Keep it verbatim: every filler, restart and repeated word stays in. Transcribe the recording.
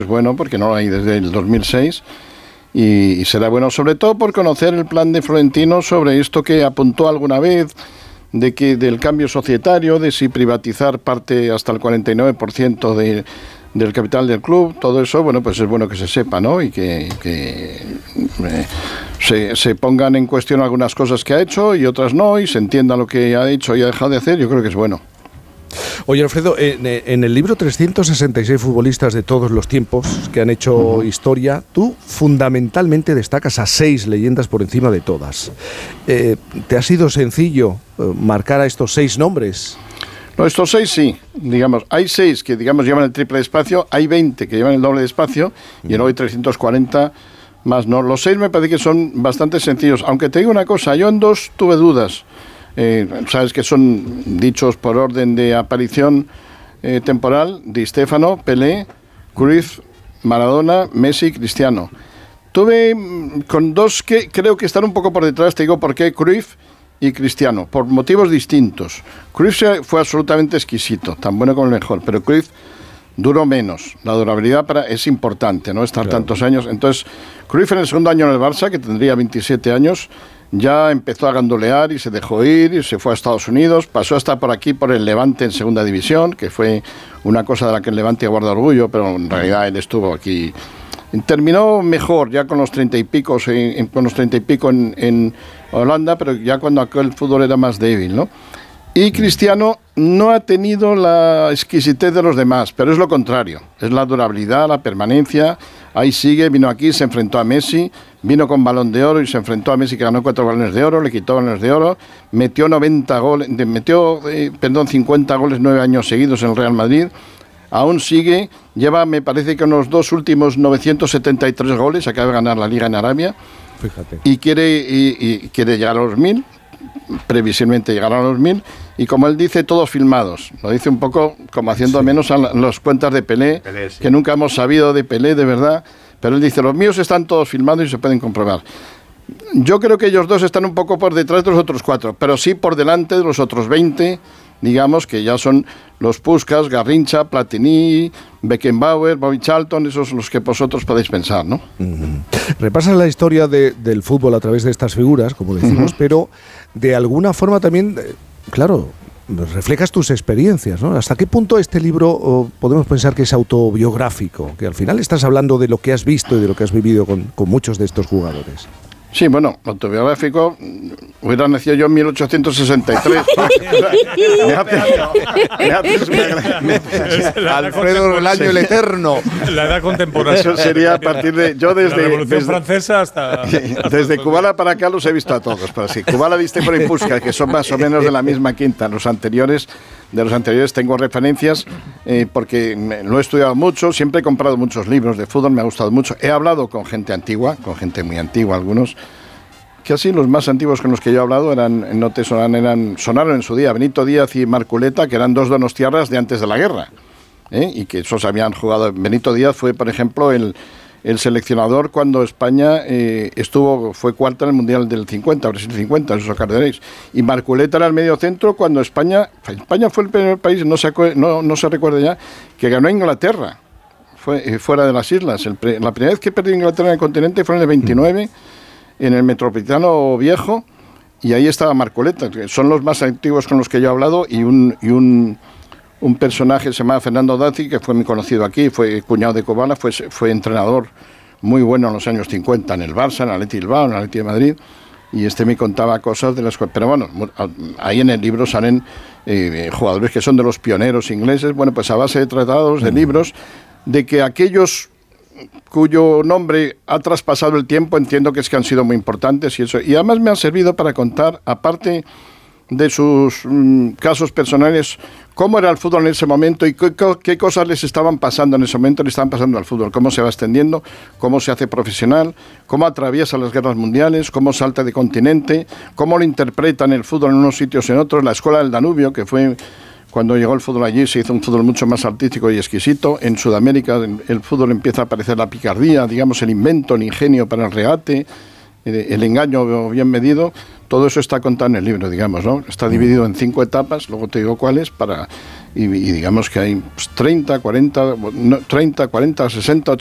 es bueno porque no lo hay desde el dos mil seis y, y será bueno sobre todo por conocer el plan de Florentino sobre esto que apuntó alguna vez de que del cambio societario, de si privatizar parte hasta el cuarenta y nueve por ciento de, del capital del club, todo eso, bueno, pues es bueno que se sepa, ¿no? Y que, que eh, se, se pongan en cuestión algunas cosas que ha hecho y otras no, y se entienda lo que ha hecho y ha dejado de hacer, yo creo que es bueno. Oye, Alfredo, en, en el libro trescientos sesenta y seis futbolistas de todos los tiempos que han hecho uh-huh. historia, tú fundamentalmente destacas a seis leyendas por encima de todas. Eh, ¿Te ha sido sencillo eh, marcar a estos seis nombres? No, estos seis sí, digamos, hay seis que digamos llevan el triple de espacio, hay veinte que llevan el doble de espacio uh-huh. y luego hay trescientos cuarenta más, no. Los seis me parece que son bastante sencillos, aunque te digo una cosa, yo en dos tuve dudas. Eh, sabes que son dichos por orden de aparición eh, temporal: Di Stéfano, Pelé, Cruyff, Maradona, Messi, Cristiano. Tuve mm, con dos que creo que están un poco por detrás, te digo por qué Cruyff y Cristiano, por motivos distintos. Cruyff fue absolutamente exquisito, tan bueno como el mejor, pero Cruyff duró menos. La durabilidad para, es importante, ¿no? Estar claro. tantos años. Entonces, Cruyff en el segundo año en el Barça, que tendría veintisiete años, ya empezó a gandolear y se dejó ir y se fue a Estados Unidos, pasó hasta por aquí por el Levante en segunda división, que fue una cosa de la que el Levante guarda orgullo, pero en realidad él estuvo aquí. Terminó mejor ya con los treinta y pico, en, con los treinta y pico en, en Holanda, pero ya cuando aquel fútbol era más débil, ¿no? Y Cristiano no ha tenido la exquisitez de los demás, pero es lo contrario, es la durabilidad, la permanencia. Ahí sigue, vino aquí, se enfrentó a Messi, vino con Balón de Oro y se enfrentó a Messi, que ganó cuatro balones de oro, le quitó balones de oro, metió noventa goles, metió, eh, perdón, cincuenta goles nueve años seguidos en el Real Madrid. Aún sigue, lleva, me parece que unos dos últimos novecientos setenta y tres goles, acaba de ganar la Liga en Arabia. Fíjate. Y quiere, y, y quiere llegar a los mil, previsiblemente llegar a los mil, y como él dice, todos filmados. Lo dice un poco como haciendo sí. menos a las cuentas de Pelé, Pelé sí. que nunca hemos sabido de Pelé de verdad, pero él dice, los míos están todos filmados y se pueden comprobar. Yo creo que ellos dos están un poco por detrás de los otros cuatro, pero sí por delante de los otros veinte, digamos, que ya son los Puskás, Garrincha, Platini, Beckenbauer, Bobby Charlton, esos son los que vosotros podéis pensar, ¿no? Uh-huh. Repasas la historia de, del fútbol a través de estas figuras, como decimos, uh-huh. pero de alguna forma también, claro, reflejas tus experiencias, ¿no? ¿Hasta qué punto este libro oh, podemos pensar que es autobiográfico? Que al final estás hablando de lo que has visto y de lo que has vivido con, con muchos de estos jugadores. Sí, bueno, autobiográfico, hubiera nacido yo en mil ochocientos sesenta y tres. me hace, me hace, me hace, Alfredo el año el eterno. La edad contemporánea. Eso sería a partir de... Yo desde... La Revolución desde, Francesa hasta... hasta desde Kubala para acá los he visto a todos, pero sí. Kubala, Viste por Puskás, que son más o menos de la misma quinta. Los anteriores... De los anteriores tengo referencias eh, porque me, lo he estudiado mucho, siempre he comprado muchos libros de fútbol, me ha gustado mucho. He hablado con gente antigua, con gente muy antigua, algunos, que así los más antiguos con los que yo he hablado eran, no te sonaron, eran, sonaron en su día, Benito Díaz y Marculeta, que eran dos donostiarras de antes de la guerra, ¿eh? Y que esos habían jugado. Benito Díaz fue, por ejemplo, el... el seleccionador cuando España eh, estuvo fue cuarta en el Mundial del cincuenta, Brasil cincuenta, eso os acordaréis. Y Marculeta era el medio centro cuando España, España fue el primer país, no se, no, no se recuerda ya, que ganó a Inglaterra, fue eh, fuera de las islas. El pre, la primera vez que perdió Inglaterra en el continente fue en el veintinueve, en el Metropolitano Viejo, y ahí estaba Marculeta, que son los más antiguos con los que yo he hablado, y un... Y un Un personaje se llamaba Fernando Dazzi, que fue muy conocido aquí, fue cuñado de Kubala, fue, fue entrenador muy bueno en los años cincuenta en el Barça, en el Athletic Bilbao, en el Athletic de Madrid, y este me contaba cosas de las cuales... Pero bueno, ahí en el libro salen eh, jugadores que son de los pioneros ingleses, bueno, pues a base de tratados, de libros, de que aquellos cuyo nombre ha traspasado el tiempo, entiendo que es que han sido muy importantes y eso, y además me ha servido para contar, aparte de sus mm, casos personales, cómo era el fútbol en ese momento y qué, qué cosas les estaban pasando en ese momento, le estaban pasando al fútbol, cómo se va extendiendo, cómo se hace profesional, cómo atraviesa las guerras mundiales, cómo salta de continente, cómo lo interpretan el fútbol en unos sitios y en otros. La Escuela del Danubio, que fue cuando llegó el fútbol allí, se hizo un fútbol mucho más artístico y exquisito. En Sudamérica el fútbol empieza a aparecer la picardía, digamos, el invento, el ingenio para el regate, el engaño bien medido. Todo eso está contado en el libro, digamos, ¿no? Está dividido en cinco etapas, luego te digo cuáles, para y, y digamos que hay pues, treinta, cuarenta, no, treinta, cuarenta, sesenta,